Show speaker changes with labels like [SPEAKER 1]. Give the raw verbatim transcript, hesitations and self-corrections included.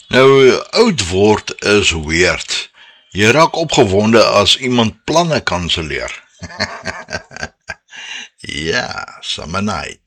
[SPEAKER 1] Nou, oud word is weird. Jy raak opgewonde as iemand planne kanselleer. Ja, summer night.